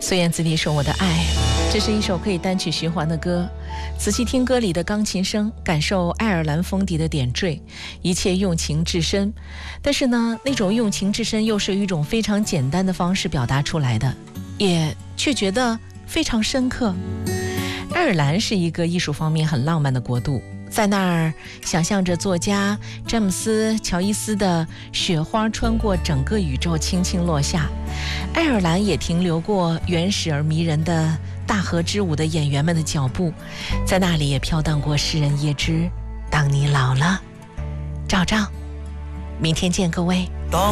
孙燕姿的一首《我的爱》，这是一首可以单曲循环的歌。仔细听歌里的钢琴声，感受爱尔兰风笛的点缀，一切用情至深。但是呢，那种用情至深又是一种非常简单的方式表达出来的，也却觉得非常深刻。爱尔兰是一个艺术方面很浪漫的国度，在那儿想象着作家詹姆斯·乔伊斯的雪花穿过整个宇宙轻轻落下。爱尔兰也停留过原始而迷人的大河之舞的演员们的脚步，在那里也飘荡过诗人叶芝当你老了。赵照，明天见各位。